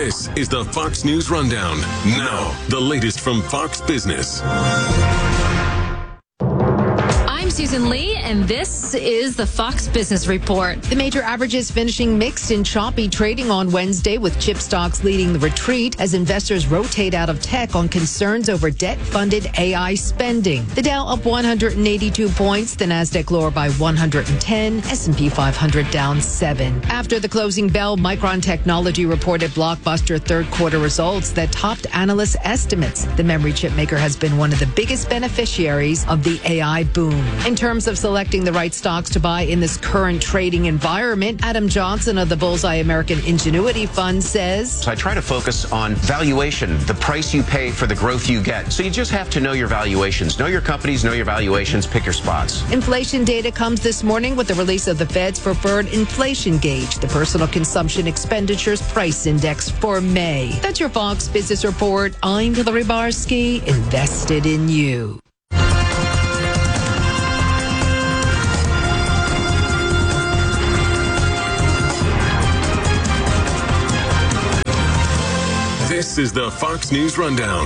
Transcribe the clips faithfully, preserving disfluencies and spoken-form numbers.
This is the Fox News Rundown. Now, the latest from Fox Business. I'm Susan Lee, and this is the Fox Business Report. The major averages finishing mixed and choppy trading on Wednesday, with chip stocks leading the retreat as investors rotate out of tech on concerns over debt-funded A I spending. The Dow up one hundred eighty-two points, the Nasdaq lower by one hundred ten, S and P five hundred down seven. After the closing bell, Micron Technology reported blockbuster third quarter results that topped analyst estimates. The memory chip maker has been one of the biggest beneficiaries of the A I boom. In terms of selecting the right stocks to buy in this current trading environment, Adam Johnson of the Bullseye American Ingenuity Fund says, So I try to focus on valuation, the price you pay for the growth you get. So you just have to know your valuations. Know your companies, know your valuations, pick your spots. Inflation data comes this morning with the release of the Fed's preferred inflation gauge, the Personal Consumption Expenditures Price Index for May. That's your Fox Business Report. I'm Hillary Barsky, invested in you. This is the Fox News Rundown.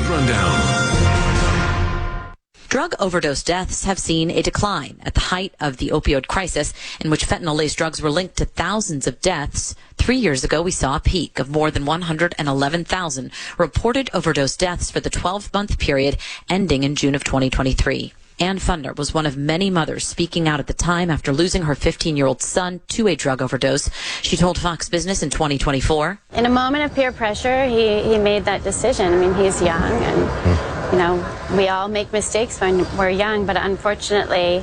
Rundown. Drug overdose deaths have seen a decline at the height of the opioid crisis, in which fentanyl-laced drugs were linked to thousands of deaths. Three years ago, we saw a peak of more than one hundred eleven thousand reported overdose deaths for the twelve-month period ending in June of twenty twenty-three. Ann Funder was one of many mothers speaking out at the time after losing her fifteen-year-old son to a drug overdose. She told Fox Business in twenty twenty-four. In a moment of peer pressure, he, he made that decision. I mean, he's young, and, you know, we all make mistakes when we're young, but unfortunately,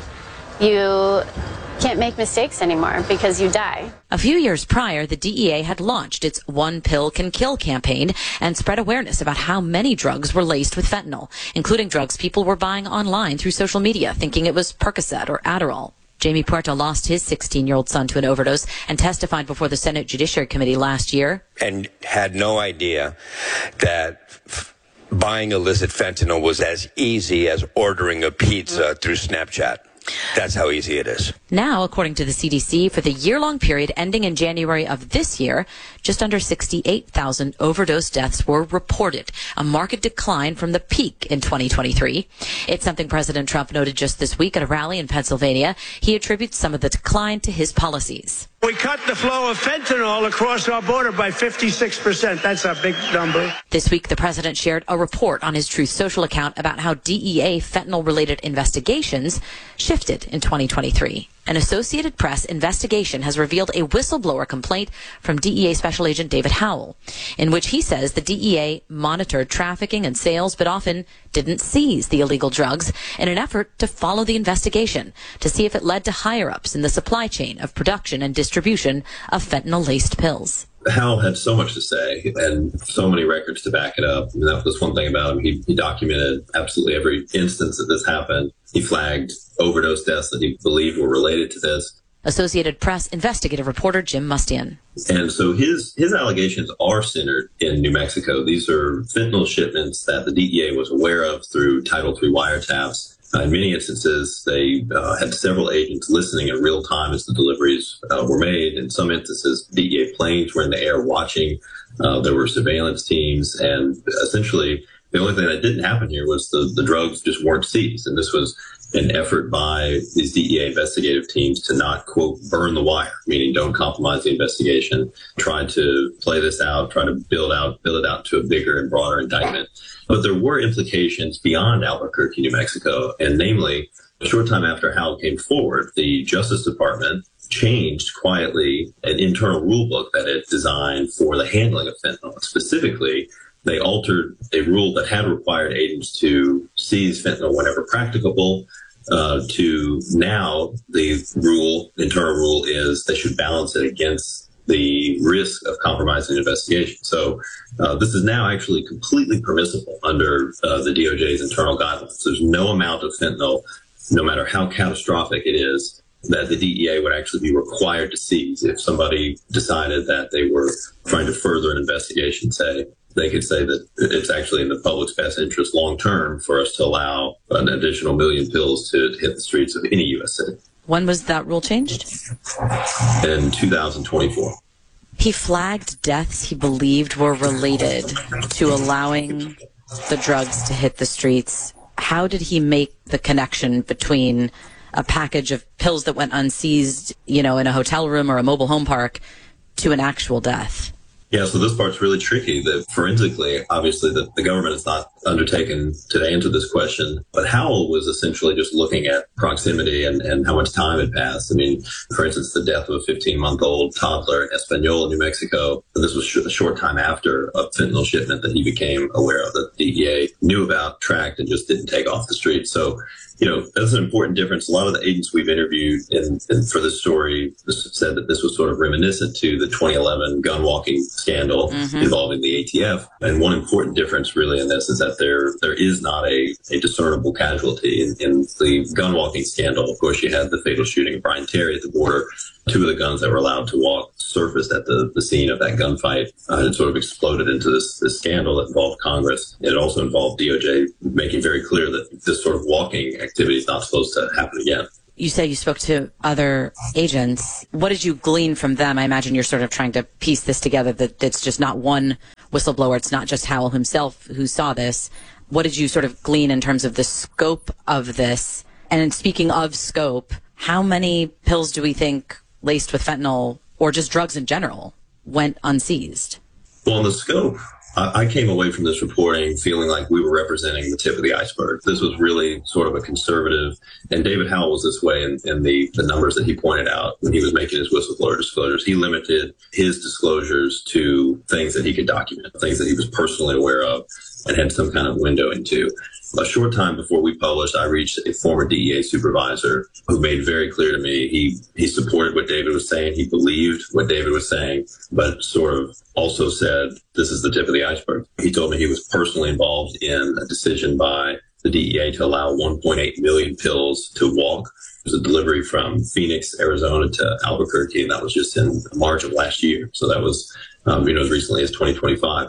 you can't make mistakes anymore because you die. A few years prior, the D E A had launched its One Pill Can Kill campaign and spread awareness about how many drugs were laced with fentanyl, including drugs people were buying online through social media, thinking it was Percocet or Adderall. Jamie Puerto lost his sixteen-year-old son to an overdose and testified before the Senate Judiciary Committee last year. And had no idea that f- buying illicit fentanyl was as easy as ordering a pizza through Snapchat. That's how easy it is. Now, according to the C D C, for the year-long period ending in January of this year, just under sixty-eight thousand overdose deaths were reported, a marked decline from the peak in twenty twenty-three. It's something President Trump noted just this week at a rally in Pennsylvania. He attributes some of the decline to his policies. We cut the flow of fentanyl across our border by fifty-six percent. That's a big number. This week, the president shared a report on his Truth Social account about how D E A fentanyl-related investigations shifted in twenty twenty-three. An Associated Press investigation has revealed a whistleblower complaint from D E A Special Agent David Howell, in which he says the D E A monitored trafficking and sales, but often didn't seize the illegal drugs in an effort to follow the investigation to see if it led to higher-ups in the supply chain of production and distribution of fentanyl-laced pills. Howell had so much to say and so many records to back it up. I mean, that was one thing about him. He, he documented absolutely every instance that this happened. He flagged overdose deaths that he believed were related to this. Associated Press investigative reporter Jim Mustian. And so his his allegations are centered in New Mexico. These are fentanyl shipments that the D E A was aware of through Title three wiretaps. Uh, in many instances, they uh, had several agents listening in real time as the deliveries uh, were made. In some instances, D E A planes were in the air watching. Uh, there were surveillance teams. And essentially, the only thing that didn't happen here was the, the drugs just weren't seized. And this was an effort by these D E A investigative teams to not, quote, burn the wire, meaning don't compromise the investigation, try to play this out, try to build out, build it out to a bigger and broader indictment. But there were implications beyond Albuquerque, New Mexico, and namely, a short time after Howell came forward, the Justice Department changed quietly an internal rule book that it designed for the handling of fentanyl. Specifically, they altered a rule that had required agents to seize fentanyl whenever practicable, uh, to now the rule, the internal rule is they should balance it against the risk of compromising investigation. So uh, this is now actually completely permissible under uh, the D O J's internal guidelines. There's no amount of fentanyl, no matter how catastrophic it is, that the D E A would actually be required to seize. If somebody decided that they were trying to further an investigation, say, they could say that it's actually in the public's best interest long term for us to allow an additional million pills to hit the streets of any U S city. When was that rule changed? In two thousand twenty-four. He flagged deaths he believed were related to allowing the drugs to hit the streets. How did he make the connection between a package of pills that went unseized, you know, in a hotel room or a mobile home park to an actual death? Yeah, so this part's really tricky. That forensically, obviously, the, the government has not undertaken to answer this question. But Howell was essentially just looking at proximity and, and how much time had passed. I mean, for instance, the death of a fifteen-month-old toddler in Española, New Mexico. This was sh- a short time after a fentanyl shipment that he became aware of, that the D E A knew about, tracked, and just didn't take off the street. So, you know, that's an important difference. A lot of the agents we've interviewed in, in, for this story said that this was sort of reminiscent to the twenty eleven gun walking scandal mm-hmm. involving the A T F. And one important difference really in this is that there there is not a, a discernible casualty. In, in the gun walking scandal, of course, you had the fatal shooting of Brian Terry at the border. Two of the guns that were allowed to walk surfaced at the, the scene of that gunfight. Uh, it sort of exploded into this, this scandal that involved Congress. It also involved D O J making very clear that this sort of walking activity is not supposed to happen again. You say you spoke to other agents. What did you glean from them? I imagine you're sort of trying to piece this together, that it's just not one whistleblower. It's not just Howell himself who saw this. What did you sort of glean in terms of the scope of this? And speaking of scope, how many pills do we think laced with fentanyl, or just drugs in general, went unseized? Well, in the scope, I, I came away from this reporting feeling like we were representing the tip of the iceberg. This was really sort of a conservative, and David Howell was this way in, in the, the numbers that he pointed out when he was making his whistleblower disclosures. He limited his disclosures to things that he could document, things that he was personally aware of and had some kind of window into. A short time before we published, I reached a former D E A supervisor who made very clear to me he, he supported what David was saying. He believed what David was saying, but sort of also said, this is the tip of the iceberg. He told me he was personally involved in a decision by the D E A to allow one point eight million pills to walk. It was a delivery from Phoenix, Arizona to Albuquerque, and that was just in March of last year. So that was, um, you know, as recently as twenty twenty-five.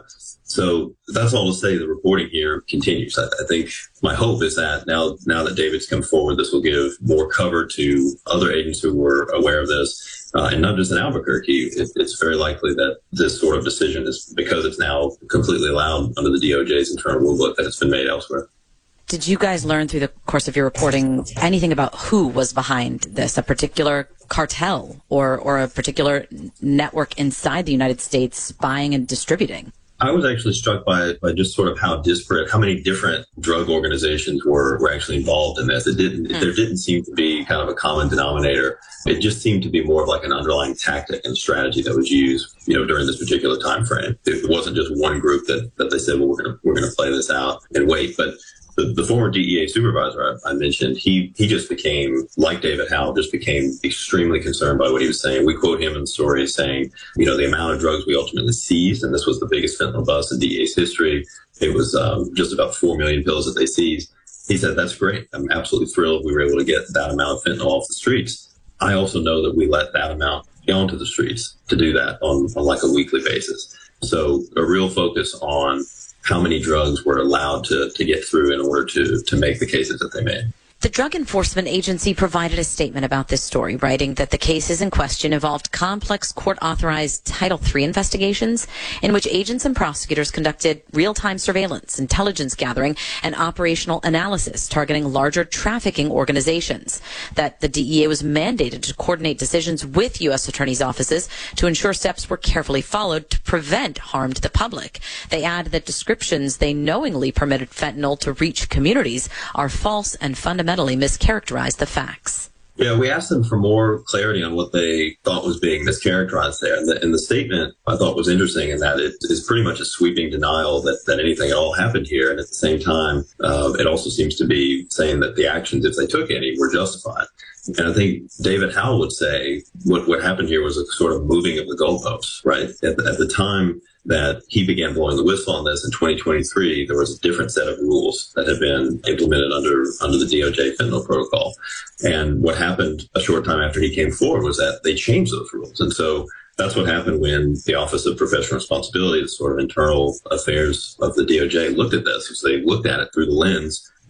So that's all to say the reporting here continues. I, I think my hope is that now, now that David's come forward, this will give more cover to other agents who were aware of this. Uh, and not just in Albuquerque, it, it's very likely that this sort of decision is, because it's now completely allowed under the D O J's internal rulebook, that it's been made elsewhere. Did you guys learn through the course of your reporting anything about who was behind this, a particular cartel or, or a particular network inside the United States buying and distributing? I was actually struck by, by just sort of how disparate, how many different drug organizations were, were actually involved in this. It didn't, mm. there didn't seem to be kind of a common denominator. It just seemed to be more of like an underlying tactic and strategy that was used, you know, during this particular time frame. It wasn't just one group that, that they said, well, we're going to, we're going to play this out and wait. But The, the former D E A supervisor I, I mentioned, he he just became, like David Howell, just became extremely concerned by what he was saying. We quote him in the story as saying, you know, the amount of drugs we ultimately seized, and this was the biggest fentanyl bust in D E A's history. It was um, just about four million pills that they seized. He said, that's great. I'm absolutely thrilled we were able to get that amount of fentanyl off the streets. I also know that we let that amount onto the streets to do that on, on like a weekly basis. So a real focus on how many drugs were allowed to, to get through in order to, to make the cases that they made. The Drug Enforcement Agency provided a statement about this story, writing that the cases in question involved complex court-authorized Title three investigations in which agents and prosecutors conducted real-time surveillance, intelligence gathering, and operational analysis targeting larger trafficking organizations, that the D E A was mandated to coordinate decisions with U S attorneys' offices to ensure steps were carefully followed to prevent harm to the public. They add that descriptions they knowingly permitted fentanyl to reach communities are false and fundamental mischaracterized the facts. Yeah, we asked them for more clarity on what they thought was being mischaracterized there. And the, and the statement I thought was interesting in that it is pretty much a sweeping denial that, that anything at all happened here. And at the same time, uh, it also seems to be saying that the actions, if they took any, were justified. And I think David Howell would say what, what happened here was a sort of moving of the goalposts, right? At the, at the time that he began blowing the whistle on this in twenty twenty-three, there was a different set of rules that had been implemented under under the D O J fentanyl protocol. And what happened a short time after he came forward was that they changed those rules. And so that's what happened when the Office of Professional Responsibility, the sort of internal affairs of the D O J, looked at this. So they looked at it through the lens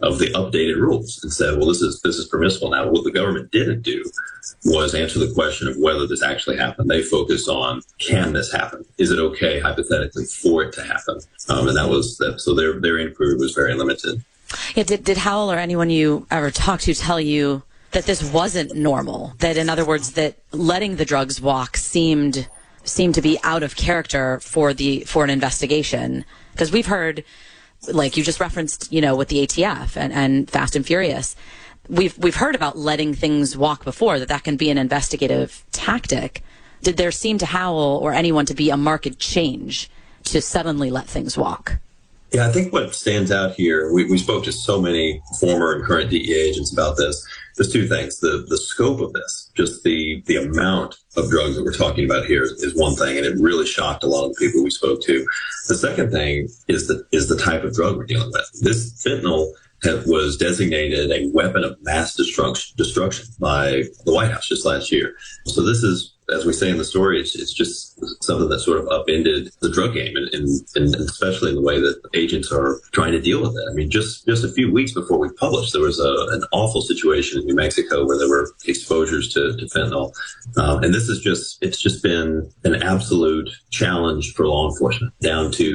of the updated rules and said, well, this is this is permissible now. What the government didn't do was answer the question of whether this actually happened. They focused on, can this happen? Is it okay, hypothetically, for it to happen? Um, and that was that. So their their inquiry was very limited. Yeah, did, did Howell or anyone you ever talked to tell you that this wasn't normal? That, in other words, that letting the drugs walk seemed seemed to be out of character for the for an investigation? Because we've heard, like you just referenced, you know, with the A T F and, and Fast and Furious, we've we've heard about letting things walk before, that that can be an investigative tactic. Did there seem to Howell or anyone to be a marked change to suddenly let things walk? Yeah, I think what stands out here, we, we spoke to so many former and current D E A agents about this. There's two things. The the scope of this, just the, the amount of drugs that we're talking about here is, is one thing, and it really shocked a lot of the people we spoke to. The second thing is the, is the type of drug we're dealing with. This fentanyl have, was designated a weapon of mass destruction, destruction by the White House just last year. So this is, as we say in the story, it's, it's just something that sort of upended the drug game, and, and, and especially in the way that agents are trying to deal with it. I mean, just, just a few weeks before we published, there was a, an awful situation in New Mexico where there were exposures to, to fentanyl. Um, and this is just, it's just been an absolute challenge for law enforcement, down to